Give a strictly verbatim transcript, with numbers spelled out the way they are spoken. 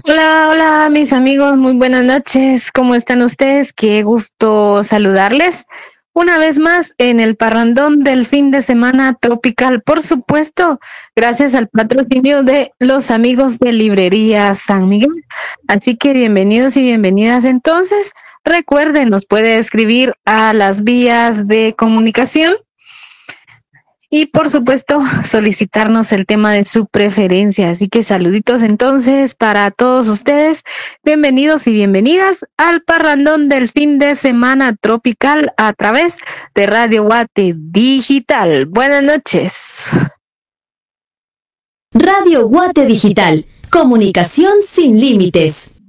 Hola, hola mis amigos, muy buenas noches. ¿Cómo están ustedes? Qué gusto saludarles una vez más en el parrandón del fin de semana tropical, por supuesto, gracias al patrocinio de los amigos de Librería San Miguel. Así que bienvenidos y bienvenidas. Entonces, recuerden, nos puede escribir a las vías de comunicación y por supuesto solicitarnos el tema de su preferencia. Así que saluditos entonces para todos ustedes. Bienvenidos y bienvenidas al parrandón del fin de semana tropical a través de Radio Guate Digital. Buenas noches. Radio Guate Digital. Comunicación sin límites.